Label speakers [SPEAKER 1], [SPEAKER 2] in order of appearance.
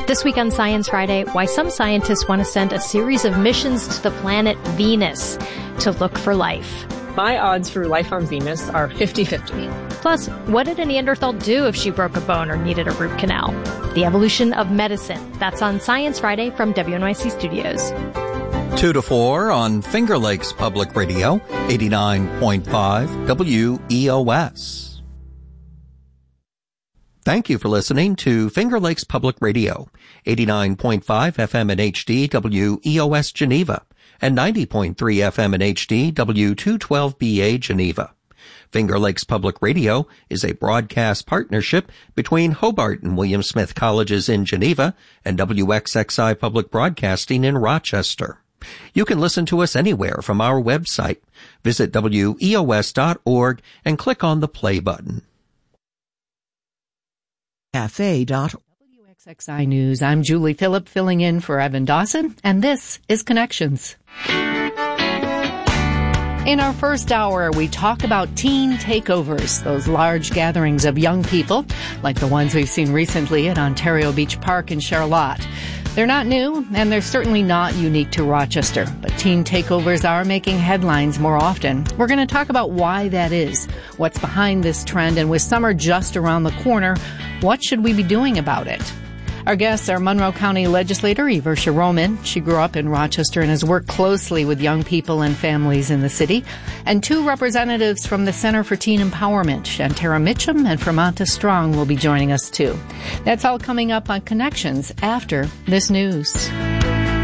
[SPEAKER 1] This week on Science Friday, why some scientists want to send a series of missions to the planet Venus to look for life.
[SPEAKER 2] My odds for life on Venus are 50-50.
[SPEAKER 1] Plus, what did a Neanderthal do if she broke a bone or needed a root canal? The evolution of medicine. That's on Science Friday from WNYC Studios.
[SPEAKER 3] 2 to 4 on Finger Lakes Public Radio, 89.5 WEOS. Thank you for listening to Finger Lakes Public Radio, 89.5 FM in HD WEOS Geneva, and 90.3 FM in HD W212BA Geneva. Finger Lakes Public Radio is a broadcast partnership between Hobart and William Smith Colleges in Geneva and WXXI Public Broadcasting in Rochester. You can listen to us anywhere from our website. Visit WEOS.org and click on the play button.
[SPEAKER 4] WXXI News. I'm Julie Phillip filling in for Evan Dawson, and this is Connections. In our first hour, we talk about teen takeovers, those large gatherings of young people, like the ones we've seen recently at Ontario Beach Park in Charlotte. They're not new, and they're certainly not unique to Rochester, but teen takeovers are making headlines more often. We're going to talk about why that is, what's behind this trend, and with summer just around the corner, what should we be doing about it? Our guests are Monroe County Legislator Eversha Roman. She grew up in Rochester and has worked closely with young people and families in the city. And 2 representatives from the Center for Teen Empowerment, Shantara Mitchum and Fermanta Strong, will be joining us too. That's all coming up on Connections after this news.